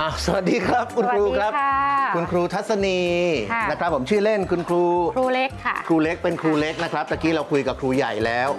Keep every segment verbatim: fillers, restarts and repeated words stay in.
สวัสดีครับคุณครูครับคุณครูทัศนีนะครับผมชื่อเล่นคุณครูครูเล็กค่ะครูเล็กเป็นครูเล็กนะครับตะกี้เราคุยกับครูใหญ่แล้ว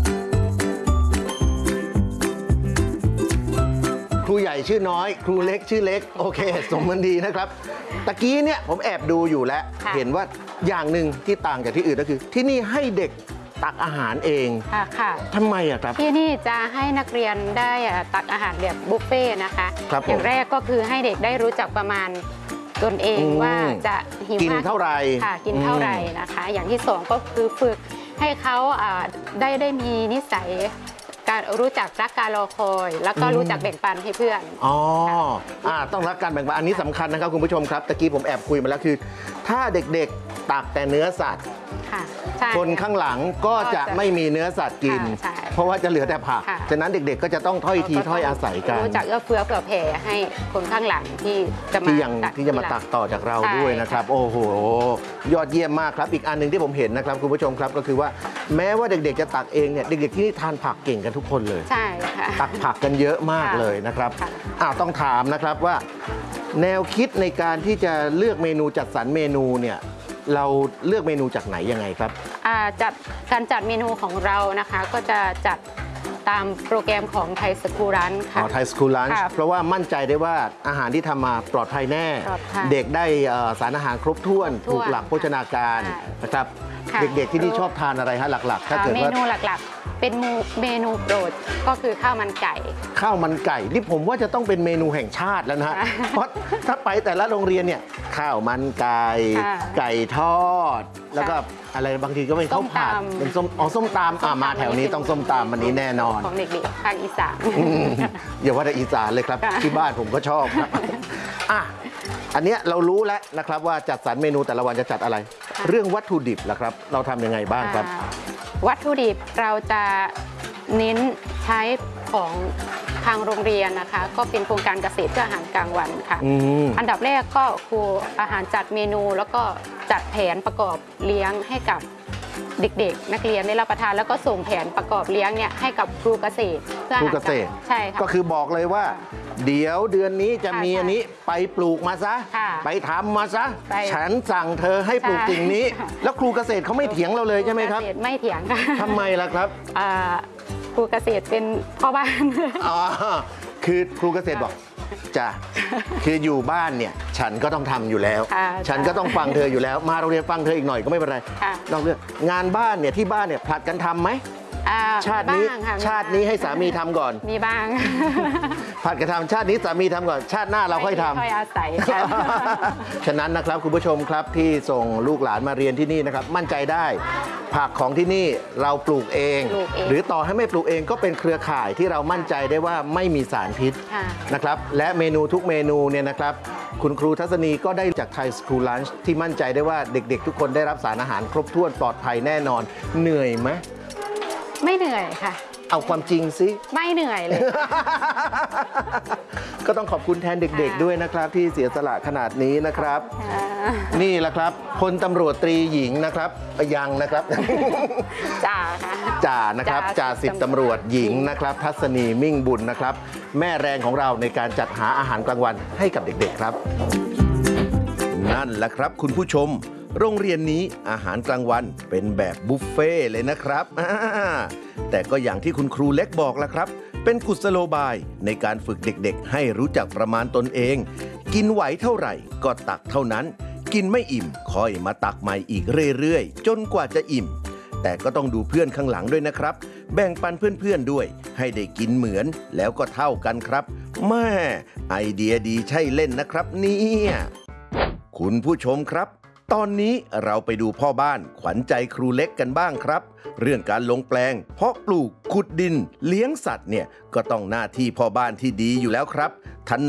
ครูใหญ่ชื่อน้อยครูเล็กชื่อเล็กโอเคสมมันดีนะครับตะกี้เนี่ยผมแอบดูอยู่แล้วเห็นว่าอย่างหนึ่งที่ต่างจากที่อื่นก็คือที่นี่ให้เด็กตักอาหารเองค่ะค่ะทำไมอะครับที่นี่จะให้นักเรียนได้ตักอาหารแบบบุฟเฟ่นะคะอย่างแรกก็คือให้เด็กได้รู้จักประมาณตนเองว่าจะหิวกินเท่าไหร่ค่ะกินเท่าไหร่นะคะอย่างที่สองก็คือฝึกให้เขาได้ได้มีนิสัยการรู้จักรักการรอคอยแล้วก็รู้จักแบ่งปันให้เพื่อนอ๋ออ่าต้องรักการแบ่งปันอันนี้สำคัญนะครับคุณผู้ชมครับตะกี้ผมแอบคุยมาแล้วคือถ้าเด็กๆตักแต่เนื้อสัตว์คนข้างหลังก็จะไม่มีเนื้อสัตว์กินเพราะว่าจะเหลือแต่ผักฉะนั้นเด็กๆก็จะต้องถ้อยทีถ้อยอาศัยกันรู้จักเอื้อเฟื้อเผื่อแผ่ให้คนข้างหลังที่จะมาที่ยังที่จะมาตักต่อจากเราด้วยนะครับโอ้โหยอดเยี่ยมมากครับอีกอันหนึ่งที่ผมเห็นนะครับคุณผู้ชมครับก็คือว่าแม้ว่าเด็กๆจะตักเองเนี่ยเด็กๆที่นี่ทานผักเก่งกันทุกคนเลยใช่ค่ะตักผักกันเยอะมากเลยนะครับอ่าต้องถามนะครับว่าแนวคิดในการที่จะเลือกเมนูจัดสรรเมนูเนี่ยเราเลือกเมนูจากไหนยังไงครับจัดการจัดเมนูของเรานะคะก็จะจัดตามโปรแกรมของไทยสคูลรันค่ะอ๋อไทยสคูลรันเพราะว่ามั่นใจได้ว่าอาหารที่ทำมาปลอดภัยแน่เด็กได้สารอาหารครบถ้วนถูกหลักโภชนาการนะครับเด็กๆที่นี่ชอบทานอะไรฮะหลักๆถ้าเกิดว่าเมนูหลักๆเป็นเมนูโปรดก็คือข้าวมันไก่ข้าวมันไก่นี่ผมว่าจะต้องเป็นเมนูแห่งชาติแล้วนะฮะเพราะถ้าไปแต่ละโรงเรียนเนี่ยข้าวมันไก่ไก่ทอดแล้วก็อะไรบางทีก็เป็นข้าวผัดเป็นส้มอ๋อส้มตำอ่ามาแถวนี้ต้องส้มตำวันนี้แน่นอนของเด็กๆภาคอีสานอย่าว่าแต่อีสานเลยครับที่บ้านผมก็ชอบครับอ่ะอันนี้เรารู้แล้วนะครับว่าจัดสรรเมนูแต่ละวันจะจัดอะไรเรื่องวัตถุดิบล่ะครับเราทำยังไงบ้างครับวัตถุดิบเราจะเน้นใช้ของทางโรงเรียนนะคะก็เป็นโครงการเกษตรเพื่ออาหารกลางวันค่ะ อ, อันดับแรกก็ครูอาหารจัดเมนูแล้วก็จัดแผนประกอบเลี้ยงให้กับเด็กๆนักเรียนได้รับประทานแล้วก็ส่งแผนประกอบเลี้ยงเนี่ยให้กับครูเกษตรเพื่ออาหารเกษตรใช่ค่ะก็คือบอกเลยว่าเดี๋ยวเดือนนี้จะมีอันนี้ไปปลูกมาซะไปทำมาซะฉันสั่งเธอให้ปลูกสิ่งนี้แล้วครูเกษตรเขาไม่เถียงเราเลยใช่ไหมครับไม่เถียงค่ะทำไมล่ะครับครูเกษตรเป็นพ่อบ้านอ๋อคือครูเกษตรบอกจ้ะคืออยู่บ้านเนี่ยฉันก็ต้องทำอยู่แล้วฉันก็ต้องฟังเธออยู่แล้วมาโรงเรียนฟังเธออีกหน่อยก็ไม่เป็นไรนอกเรื่องงานบ้านเนี่ยที่บ้านเนี่ยผลัดกันทำไหมชาตินี้ชาตินี้ให้สามีทำก่อนมีบ้างผัดกระทำชาตินี้สามีทำก่อนชาติหน้าเราค่อยทำค่อยอาศัยฉะนั้นนะครับคุณผู้ชมครับที่ส่งลูกหลานมาเรียนที่นี่นะครับมั่นใจได้ผักของที่นี่เราปลูกเองหรือต่อให้ไม่ปลูกเองก็เป็นเครือข่ายที่เรามั่นใจได้ว่าไม่มีสารพิษนะครับและเมนูทุกเมนูเนี่ยนะครับคุณครูทัศนีก็ได้จากไทยสคูลลันช์ที่มั่นใจได้ว่าเด็กๆทุกคนได้รับสารอาหารครบถ้วนปลอดภัยแน่นอนเหนื่อยไหมไม่เหนื่อยค่ะเอาความจริงสิไม่เหนื่อยเลยก็ต้องขอบคุณแทนเด็กๆด้วยนะครับที่เสียสละขนาดนี้นะครับนี่แหละครับพลตำรวจตรีหญิงนะครับยังนะครับจ่าค่ะจ่านะครับจ่าสิบตำรวจหญิงนะครับทัศนีมิ่งบุญนะครับแม่แรงของเราในการจัดหาอาหารกลางวันให้กับเด็กๆครับนั่นแหละครับคุณผู้ชมโรงเรียนนี้อาหารกลางวันเป็นแบบบุฟเฟ่เลยนะครับแต่ก็อย่างที่คุณครูเล็กบอกละครับเป็นกุศโลบายในการฝึกเด็กๆให้รู้จักประมาณตนเองกินไหวเท่าไหร่ก็ตักเท่านั้นกินไม่อิ่มค่อยมาตักใหม่อีกเรื่อยๆจนกว่าจะอิ่มแต่ก็ต้องดูเพื่อนข้างหลังด้วยนะครับแบ่งปันเพื่อนๆด้วยให้ได้กินเหมือนแล้วก็เท่ากันครับแม่ไอเดียดีใช่เล่นนะครับเนี่ยคุณผู้ชมครับตอนนี้เราไปดูพ่อบ้านขวัญใจครูเล็กกันบ้างครับเรื่องการลงแปลงเพาะปลูกขุดดินเลี้ยงสัตว์เนี่ยก็ต้องหน้าที่พ่อบ้านที่ดีอยู่แล้วครับถนัด